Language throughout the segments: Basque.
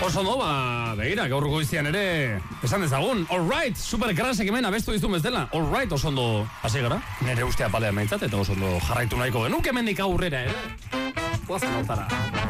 Oso no, begira, gaur goizian ere, esan dezagun, alright, superkrasek hemen abestu dizun bezala, alright, oso ondo, hasi gara, nire ustea palean nahitzat, eta oso ondo jarraitu nahiko genuke hemendik aurrera ere. Guazen hortara.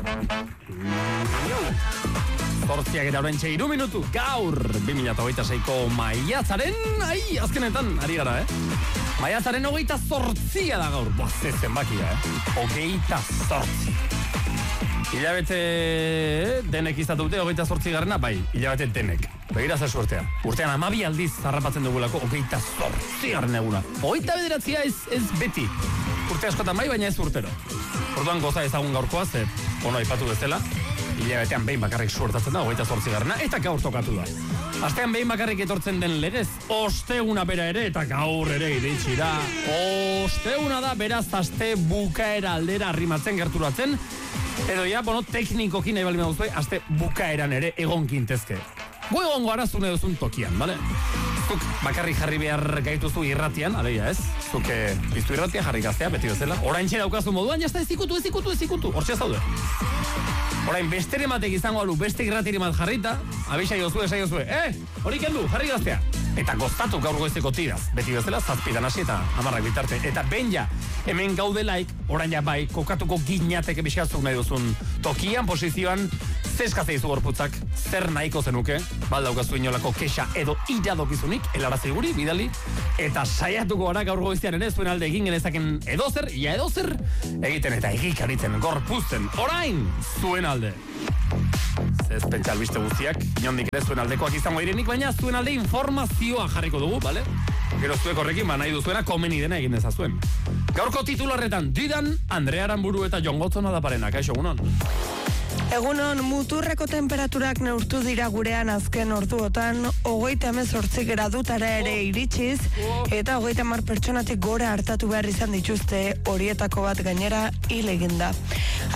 Zortziak eta horrentxe 3 minutu, gaur 2026ko maiatzaren, azkenetan, ari gara, Maiatzaren 28 da gaur, zezen bakia, 28. Hilabete denek izatu dute, 28 garrena, bai, hilabete denek. Begira zer suertea. Urtean 12 aldiz zarrapatzen dugulako, 28 garren eguna. 29 ez beti. Urte askotan bai, baina ez urtero. Orduan goza ezagun gaurkoa, ze ono aipatu bezala. Hilabetean behin bakarrik suertatzen da, 28 garrena, eta gaur tokatu da. Astean behin bakarrik etortzen den legez, osteguna bera ere, eta gaur ere iritsi da. Osteguna da, beraz, aste bukaera aldera arrimatzen gerturatzen, edo ja, teknikoki nahi bali meduzue, aste bukaeran ere egon kintezke. Gu egongo arazune duzun tokian, bale? Zuk bakarrik jarri behar gaituzu irratian, aleia ez? Zuk biztu irratia jarri gaztea, beti bezala. Orain txera daukazu moduan, jazta ezikutu. Hortxe zaude. Orain bestere matek izango alu, beste irratiri mat jarrita, abisa jozue, hori kendu, jarri gaztea. Eta goztatu gaur goizeko tiraz, beti bezala, 7 hasi eta 10 bitarte. Eta benja, hemen gaudelaik, orain ja bai, kokatuko ginateke biskatzuk nahi duzun tokian, posizioan, zeskazte izu gorputzak, zer nahiko zenuke, baldaukazu inolako kexa edo iradokizunik, helarazi guri, bidali, eta saiatuko gara gaur goizian ere, zuen alde egin genezaken edozer, egiten eta egikaritzen, gorpuzten, orain, zuen alde. Ez pentsa albiste guztiak, inondik ere zuen aldekoak izango direnik, baina zuen alde informazioa jarriko dugu, bale? Gero zuek horrekin, nahi duzuena komeni dena egin dezazuen. Gaurko titularretan, Didan, Andrea Aranburu eta Jon Gotzona da parena, kaixo, egunon? Egunon, muturreko temperaturak neurtu dira gurean azken orduotan, 38 gradutara ere iritsiz, eta 30 pertsonatik gora hartatu behar izan dituzte, horietako bat gainera hil eginda.